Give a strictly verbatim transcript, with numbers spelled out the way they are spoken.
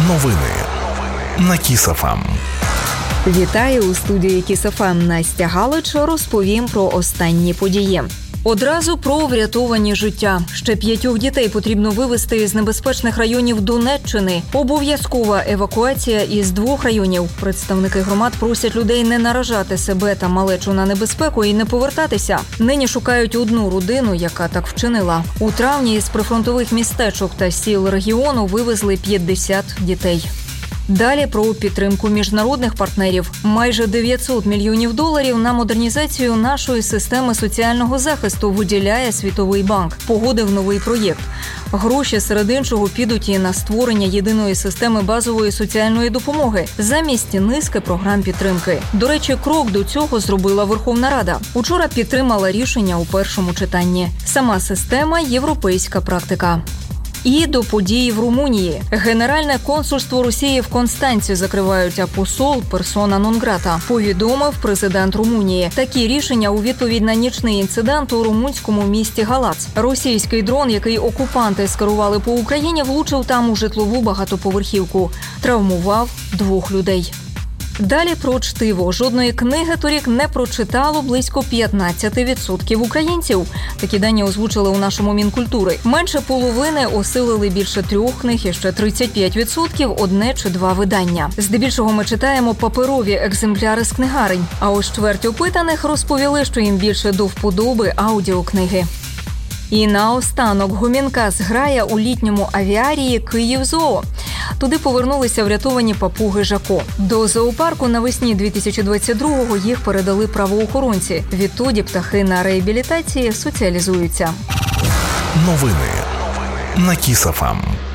Новини на Кіс-еф-ем. Вітаю, у студії Кіс-еф-ем Настя Галич. Розповім про останні події. Одразу про врятовані життя. Ще п'ятьох дітей потрібно вивезти з небезпечних районів Донеччини. Обов'язкова евакуація із двох районів. Представники громад просять людей не наражати себе та малечу на небезпеку і не повертатися. Нині шукають одну родину, яка так вчинила. У травні із прифронтових містечок та сіл регіону вивезли п'ятдесят дітей. Далі про підтримку міжнародних партнерів. Майже дев'ятсот мільйонів доларів на модернізацію нашої системи соціального захисту виділяє Світовий банк. Погодив новий проєкт. Гроші, серед іншого, підуть і на створення єдиної системи базової соціальної допомоги замість низки програм підтримки. До речі, крок до цього зробила Верховна Рада. Учора підтримала рішення у першому читанні. Сама система – європейська практика. І до події в Румунії. Генеральне консульство Росії в Констанці закривають, а посол – персона нон-грата, повідомив президент Румунії. Такі рішення у відповідь на нічний інцидент у румунському місті Галац. Російський дрон, який окупанти скерували по Україні, влучив там у житлову багатоповерхівку. Травмував двох людей. Далі про чтиво. Жодної книги торік не прочитало близько п'ятнадцять відсотків українців. Такі дані озвучили у нашому Мінкультури. Менше половини осилили більше трьох книг і ще тридцять п'ять відсотків – одне чи два видання. Здебільшого ми читаємо паперові екземпляри з книгарень. А ось чверть опитаних розповіли, що їм більше до вподоби аудіокниги. І наостанок гомінка зграя у літньому авіарії «Київзоо». Туди повернулися врятовані папуги Жако. До зоопарку навесні дві тисячі двадцять другого їх передали правоохоронці. Відтоді птахи на реабілітації соціалізуються. Новини на Кіс-еф-ем.